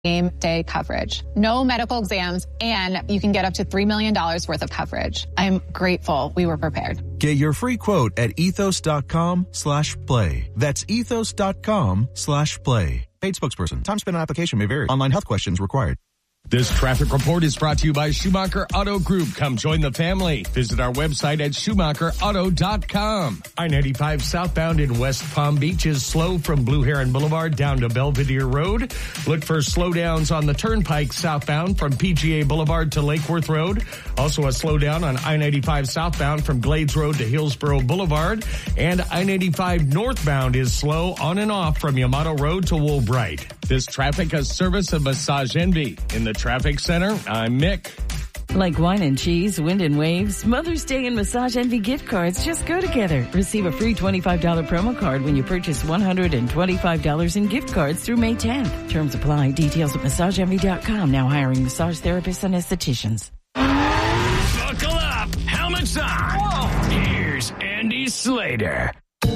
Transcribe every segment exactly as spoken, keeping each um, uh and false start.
Game day coverage. No medical exams, and you can get up to three million dollars worth of coverage. I'm grateful we were prepared. Get your free quote at ethos.com slash play. That's ethos.com slash play. Paid spokesperson. Time spent on application may vary. Online health questions required. This traffic report is brought to you by Schumacher Auto Group. Come join the family. Visit our website at schumacher auto dot com. I ninety-five southbound in West Palm Beach is slow from Blue Heron Boulevard down to Belvedere Road. Look for slowdowns on the Turnpike southbound from P G A Boulevard to Lake Worth Road. Also a slowdown on I ninety-five southbound from Glades Road to Hillsborough Boulevard. And I ninety-five northbound is slow on and off from Yamato Road to Woolbright. This traffic is service of Massage Envy. In the traffic center, I'm Mick. Like wine and cheese, wind and waves, Mother's Day and Massage Envy gift cards just go together. Receive a free twenty-five dollars promo card when you purchase one hundred twenty-five dollars in gift cards through May tenth. Terms apply. Details at massage envy dot com. Now hiring massage therapists and estheticians. Buckle up. Helmets on. Whoa. Here's Andy Slater.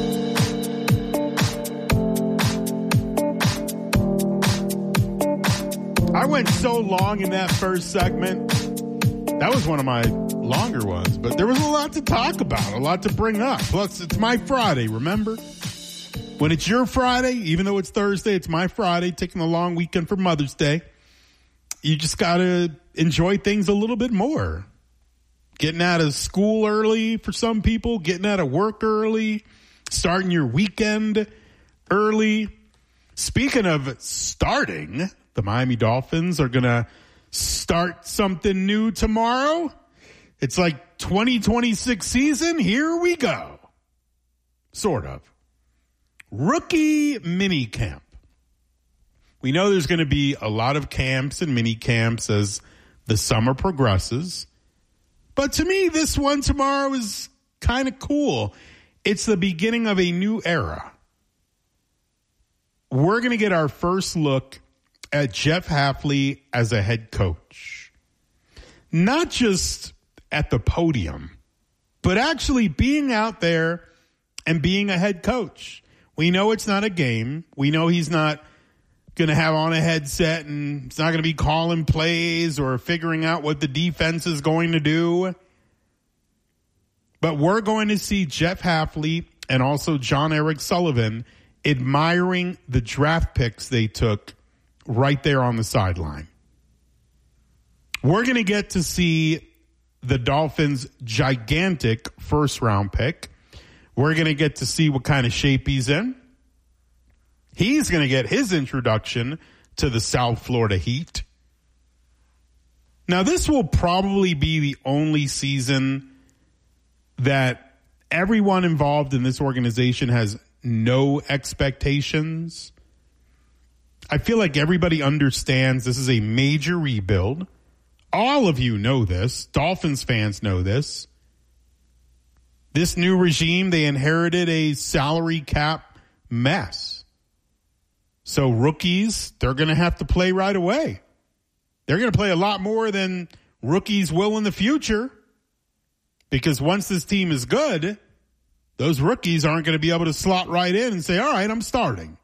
I went so long in that first segment. That was one of my longer ones, but there was a lot to talk about, a lot to bring up. Plus, it's my Friday, remember? When it's your Friday, even though it's Thursday, it's my Friday, taking a long weekend for Mother's Day. You just got to enjoy things a little bit more. Getting out of school early for some people, getting out of work early, starting your weekend early. Speaking of starting, the Miami Dolphins are going to start something new tomorrow. It's like twenty twenty-six season. Here we go. Sort of. Rookie mini camp. We know there's going to be a lot of camps and mini camps as the summer progresses. But to me, this one tomorrow is kind of cool. It's the beginning of a new era. We're going to get our first look at Jeff Hafley as a head coach. Not just at the podium, but actually being out there and being a head coach. We know it's not a game. We know he's not going to have on a headset and he's not going to be calling plays or figuring out what the defense is going to do. But we're going to see Jeff Hafley and also John Eric Sullivan admiring the draft picks they took right there on the sideline. We're going to get to see the Dolphins' gigantic first-round pick. We're going to get to see what kind of shape he's in. He's going to get his introduction to the South Florida Heat. Now, this will probably be the only season that everyone involved in this organization has no expectations. I feel like everybody understands this is a major rebuild. All of you know this. Dolphins fans know this. This new regime, they inherited a salary cap mess. So rookies, they're going to have to play right away. They're going to play a lot more than rookies will in the future. Because once this team is good, those rookies aren't going to be able to slot right in and say, all right, I'm starting.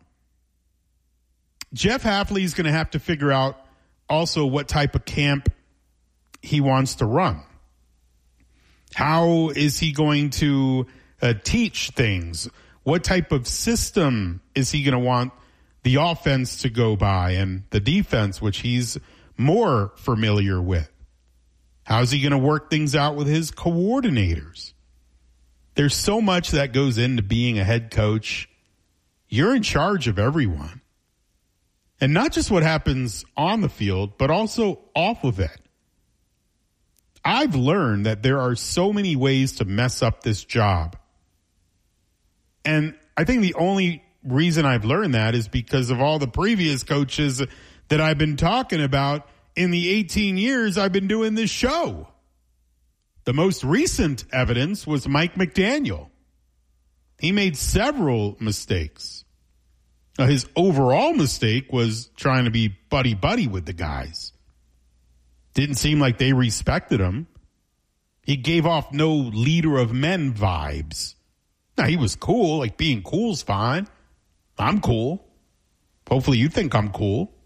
Jeff Hafley is going to have to figure out also what type of camp he wants to run. How is he going to uh, teach things? What type of system is he going to want the offense to go by and the defense, which he's more familiar with? How's he going to work things out with his coordinators? There's so much that goes into being a head coach. You're in charge of everyone. And not just what happens on the field, but also off of it. I've learned that there are so many ways to mess up this job. And I think the only reason I've learned that is because of all the previous coaches that I've been talking about in the eighteen years I've been doing this show. The most recent evidence was Mike McDaniel. He made several mistakes. Now, his overall mistake was trying to be buddy-buddy with the guys. Didn't seem like they respected him. He gave off no leader of men vibes. Now, he was cool. Like, being cool's fine. I'm cool. Hopefully you think I'm cool.